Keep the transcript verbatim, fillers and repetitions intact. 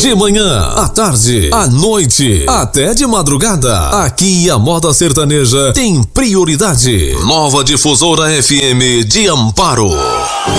De manhã, à tarde, à noite, até de madrugada. Aqui a moda sertaneja tem prioridade. Nova Difusora F M de Amparo.